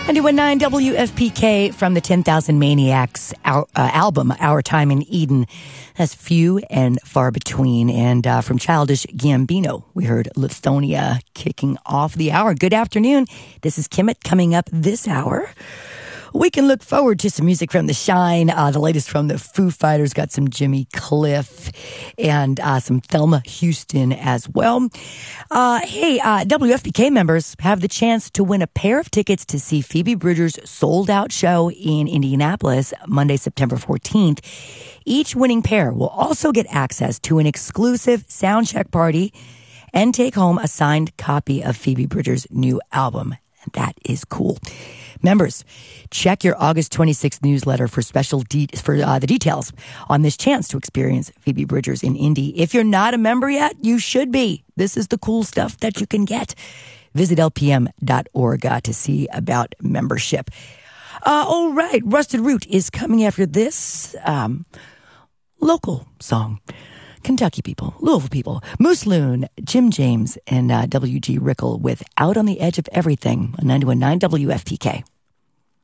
91.9 WFPK from the 10,000 Maniacs album, Our Time in Eden. That's few and far between. And from Childish Gambino, we heard Lithonia kicking off the hour. Good afternoon. This is Kimmett coming up this hour. We can look forward to some music from The Shine. The latest from the Foo Fighters, got some Jimmy Cliff and some Thelma Houston as well. WFPK members have the chance to win a pair of tickets to see Phoebe Bridgers' sold-out show in Indianapolis, Monday, September 14th. Each winning pair will also get access to an exclusive soundcheck party and take home a signed copy of Phoebe Bridgers' new album. That is cool. Members, check your August 26th newsletter for the details on this chance to experience Phoebe Bridgers in Indy. If you're not a member yet, you should be. This is the cool stuff that you can get. Visit lpm.org to see about membership. All right, Rusted Root is coming after this local song. Kentucky people, Louisville people, Moose Loon, Jim James, and W.G. Rickle with Out on the Edge of Everything on 91.9 WFPK.